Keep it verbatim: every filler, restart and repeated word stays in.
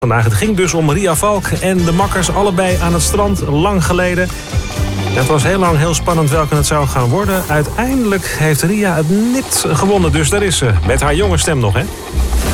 Vandaag, het ging dus om Ria Valk en de makkers, allebei aan het strand, lang geleden. Het was heel lang heel spannend welke het zou gaan worden. Uiteindelijk heeft Ria het nipt gewonnen, dus daar is ze. Met haar jonge stem nog, hè?